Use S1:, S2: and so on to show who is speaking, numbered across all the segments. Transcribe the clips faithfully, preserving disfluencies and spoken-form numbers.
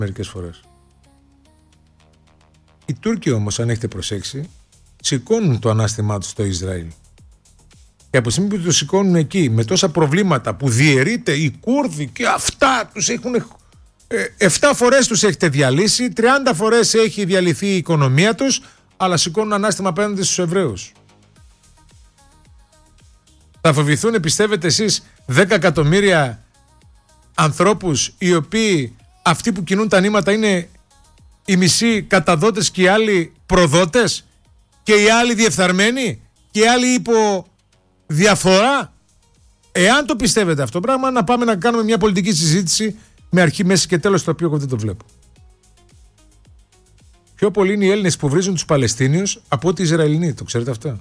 S1: μερικές φορές. Οι Τούρκοι όμως, αν έχετε προσέξει, σηκώνουν το ανάστημά τους στο Ισραήλ. Και από τη στιγμή που το σηκώνουν εκεί, με τόσα προβλήματα που διαιρείται οι Κούρδοι και αυτά τους έχουν. εφτά φορές τους έχετε διαλύσει, τριάντα φορές έχει διαλυθεί η οικονομία τους, αλλά σηκώνουν ανάστημα απέναντι στους Εβραίους. Θα φοβηθούν, πιστεύετε εσείς, δέκα εκατομμύρια ανθρώπους οι οποίοι αυτοί που κινούν τα νήματα είναι οι μισοί καταδότες και οι άλλοι προδότες και οι άλλοι διεφθαρμένοι και οι άλλοι υπό διαφθορά? Εάν το πιστεύετε αυτό πράγμα, να πάμε να κάνουμε μια πολιτική συζήτηση με αρχή, μέση και τέλος, το οποίο εγώ δεν το βλέπω. Πιο πολλοί είναι οι Έλληνες που βρίζουν τους Παλαιστίνιους από ότι οι Ισραηλινοί. Το ξέρετε αυτό?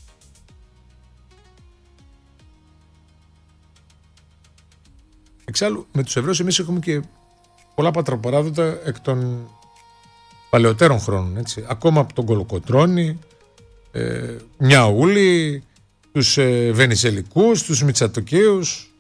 S1: Εξάλλου, με τους Εβραίους εμείς έχουμε και πολλά πατροπαράδοτα εκ των παλαιότερων χρόνων. Έτσι. Ακόμα από τον Κολοκοτρώνη, ε, Μιαούλη, τους ε, Βενιζελικούς, τους Μητσατοκαίους.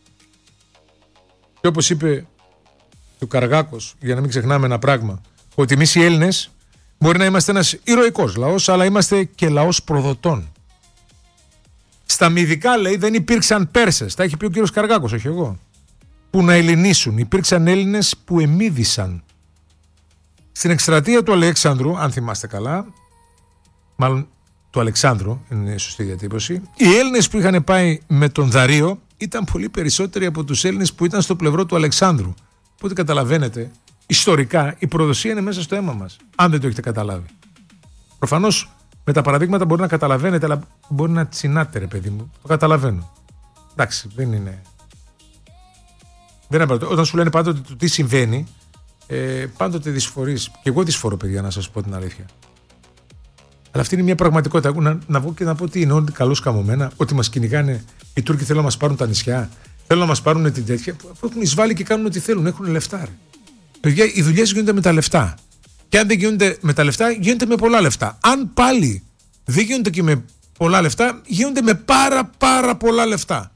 S1: Και όπως είπε ο Καργάκος, για να μην ξεχνάμε ένα πράγμα, ότι εμείς οι Έλληνες μπορεί να είμαστε ένας ηρωικός λαός, αλλά είμαστε και λαός προδοτών. Στα Μυδικά, λέει, δεν υπήρξαν Πέρσες, τα έχει πει ο κύριος Καργάκος, όχι εγώ, που να ελληνίσουν. Υπήρξαν Έλληνες που εμίδησαν. Στην εκστρατεία του Αλεξάνδρου, αν θυμάστε καλά, μάλλον του Αλεξάνδρου, είναι η σωστή διατύπωση, οι Έλληνες που είχαν πάει με τον Δαρείο ήταν πολύ περισσότεροι από τους Έλληνες που ήταν στο πλευρό του Αλεξάνδρου. Οπότε καταλαβαίνετε, ιστορικά η προδοσία είναι μέσα στο αίμα μας, αν δεν το έχετε καταλάβει. Προφανώς με τα παραδείγματα μπορεί να καταλαβαίνετε, αλλά μπορεί να τσινάτε, ρε παιδί μου. Το καταλαβαίνω. Εντάξει, δεν είναι. Δεν είναι. Όταν σου λένε πάντοτε το τι συμβαίνει, ε, πάντοτε δυσφορείς. Και εγώ δυσφορώ, παιδιά, να σας πω την αλήθεια. Αλλά αυτή είναι μια πραγματικότητα. Να, να βγω και να πω ότι είναι όλοι καλώς καμωμένα, ότι μας κυνηγάνε οι Τούρκοι, θέλουν να μας πάρουν τα νησιά, θέλουν να μας πάρουν την τέτοια. Που έχουν εισβάλει και κάνουν ό,τι θέλουν, έχουν λεφτά. Ρε. Παιδιά, οι δουλειές γίνονται με τα λεφτά. Και αν δεν γίνονται με τα λεφτά, γίνονται με πολλά λεφτά. Αν πάλι δεν γίνονται και με πολλά λεφτά, γίνονται με πάρα πάρα πολλά λεφτά.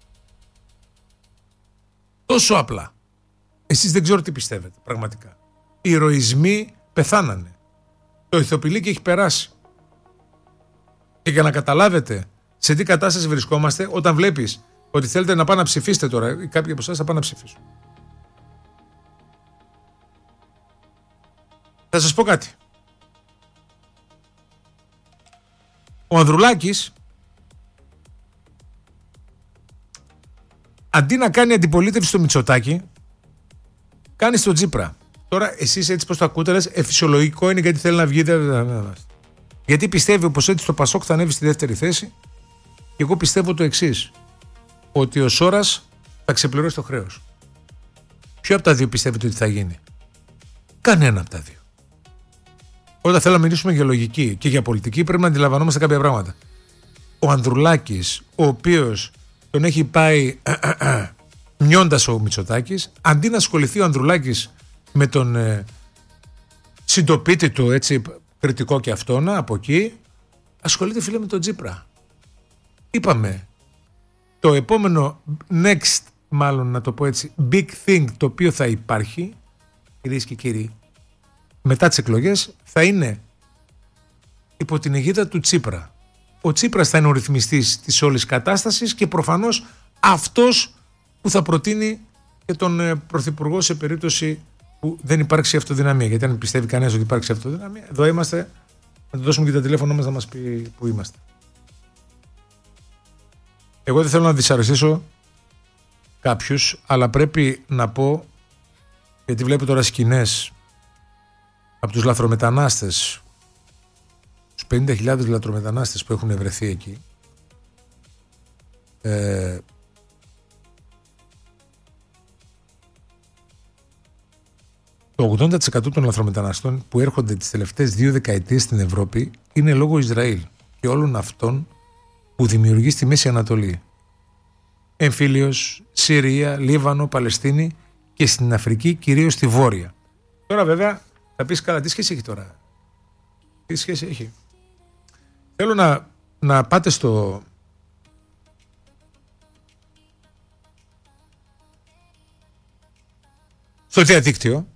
S1: Τόσο απλά. Εσείς δεν ξέρω τι πιστεύετε, πραγματικά. Οι ηρωισμοί πεθάνανε. Το ηθοποιηλίκι έχει περάσει. Και για να καταλάβετε σε τι κατάσταση βρισκόμαστε, όταν βλέπεις ότι θέλετε να πάνε να ψηφίσετε τώρα, ή κάποιοι από εσάς θα πάνε να ψηφίσουν. Θα σας πω κάτι. Ο Ανδρουλάκης, αντί να κάνει αντιπολίτευση στο Μητσοτάκη, κάνει στο Τσίπρα. Τώρα εσείς έτσι πως το ακούτε, λες, εφυσιολογικό είναι γιατί θέλει να βγει. Γιατί πιστεύει πως έτσι το Πασόκ θα ανέβει στη δεύτερη θέση. Και εγώ πιστεύω το εξής, ότι ο Σόρας θα ξεπληρώσει το χρέος. Ποιο από τα δύο πιστεύετε ότι θα γίνει? Κανένα από τα δύο. Όταν θέλω να μιλήσουμε για λογική και για πολιτική, πρέπει να αντιλαμβανόμαστε κάποια πράγματα. Ο Ανδρουλάκης, ο οποίος τον έχει πάει μειώντας ο Μητσοτάκης, αντί να ασχοληθεί ο Ανδρουλάκης με τον ε, συντοπίτη του, έτσι, κριτικό και αυτόνα, από εκεί, ασχολείται, φίλε, με τον Τσίπρα. Είπαμε, το επόμενο next, μάλλον να το πω έτσι, big thing το οποίο θα υπάρχει, κυρίες και κύριοι, μετά τις εκλογές, θα είναι υπό την αιγίδα του Τσίπρα. Ο Τσίπρας θα είναι ο ρυθμιστής της όλης κατάστασης και προφανώς αυτός που θα προτείνει και τον Πρωθυπουργό σε περίπτωση που δεν υπάρξει αυτοδυναμία. Γιατί αν πιστεύει κανένας ότι υπάρξει αυτοδυναμία, εδώ είμαστε, να του δώσουμε και τα τηλέφωνο μας να μας πει που είμαστε. Εγώ δεν θέλω να δυσαρεστήσω κάποιους, αλλά πρέπει να πω, γιατί βλέπω τώρα σκηνές από τους λαθρομετανάστες, τους πενήντα χιλιάδες λαθρομετανάστες που έχουν βρεθεί εκεί, ε, το ογδόντα τοις εκατό των λαθρομεταναστών που έρχονται τις τελευταίες δύο δεκαετίες στην Ευρώπη είναι λόγω Ισραήλ και όλων αυτών που δημιουργεί στη Μέση Ανατολή. Εμφύλιος, Συρία, Λίβανο, Παλαιστίνη και στην Αφρική, κυρίως στη Βόρεια. Τώρα βέβαια θα πεις, καλά, τι σχέση έχει τώρα? Τι σχέση έχει? Θέλω να, να πάτε στο στο διαδίκτυο